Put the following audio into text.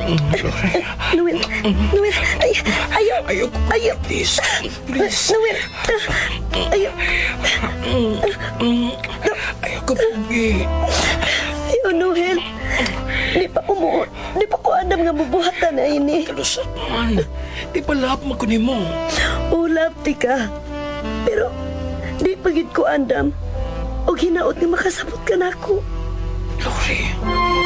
Noel, Noel, ayaw, Ayaw ko. ayaw. Please. Please. Noel, ayaw, Ayaw ko, Pogi. ayaw, Noel. Di pa ko andam nga bubuhatan na ini. Kalusat man. Di pa lahap mo kunin mo. Ulap, tika. Pero, di pagid ko andam. O hinaot nga makasabot ka na ako. Lori.